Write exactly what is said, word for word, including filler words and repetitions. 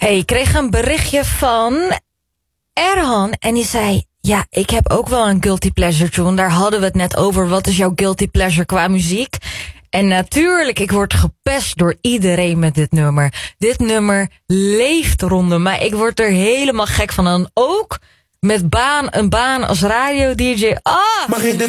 Hey, ik kreeg een berichtje van Erhan en die zei... Ja, ik heb ook wel een guilty pleasure tune. Daar hadden we het net over. Wat is jouw guilty pleasure qua muziek? En natuurlijk, ik word gepest door iedereen met dit nummer. Dit nummer leeft rondom mij. Ik word er helemaal gek van. En ook met baan, een baan als radio-dj. Ah!